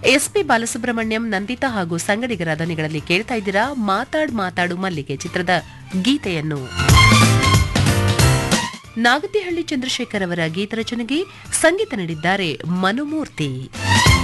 SP Balasubrahmanyam, Nandita ಹಾಗೂ ಸಂಗಡಿಗರ ದನಿಗಳಲ್ಲಿ ಕೇಳ್ತಾ ಇದ್ದೀರಾ ಮಾತಾಡು ಮಾತಾಡು ಮಲ್ಲಿಗೆ ಚಿತ್ರದ ಗೀತೆಯನ್ನು. ನಾಗತಿಹಳ್ಳಿ ಚಂದ್ರಶೇಖರ್ ಅವರ ಗೀತರಚನೆಗೆ ಸಂಗೀತ ನೀಡಿದ್ದಾರೆ ಮನುಮೂರ್ತಿ.